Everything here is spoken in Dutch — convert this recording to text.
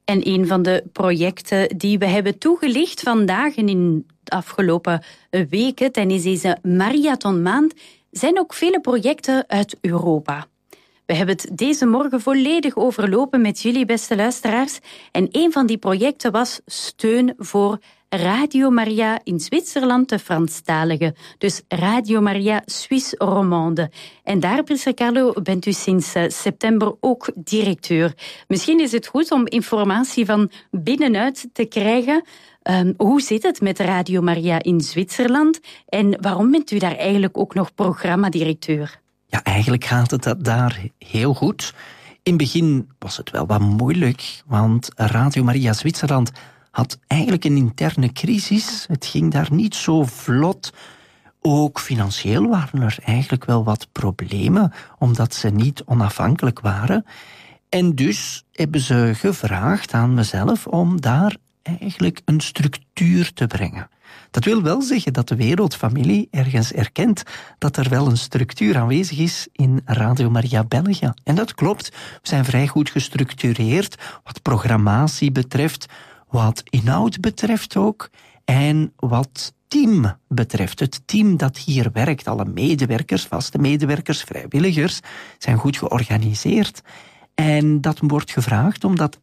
En een van de projecten die we hebben toegelicht vandaag en in de afgelopen weken tijdens deze marathonmaand zijn ook vele projecten uit Europa. We hebben het deze morgen volledig overlopen met jullie, beste luisteraars. En een van die projecten was steun voor Radio Maria in Zwitserland, de Franstalige. Dus Radio Maria Suisse Romande. En daar, priester Carlo, bent u sinds september ook directeur. Misschien is het goed om informatie van binnenuit te krijgen. Hoe zit het met Radio Maria in Zwitserland? En waarom bent u daar eigenlijk ook nog programmadirecteur? Ja, eigenlijk gaat het daar heel goed. In het begin was het wel wat moeilijk, want Radio Maria Zwitserland had eigenlijk een interne crisis. Het ging daar niet zo vlot. Ook financieel waren er eigenlijk wel wat problemen, omdat ze niet onafhankelijk waren. En dus hebben ze gevraagd aan mezelf om daar eigenlijk een structuur te brengen. Dat wil wel zeggen dat de wereldfamilie ergens erkent dat er wel een structuur aanwezig is in Radio Maria België. En dat klopt. We zijn vrij goed gestructureerd wat programmatie betreft, wat inhoud betreft ook, en wat team betreft. Het team dat hier werkt, alle medewerkers, vaste medewerkers, vrijwilligers, zijn goed georganiseerd. En dat wordt gevraagd omdat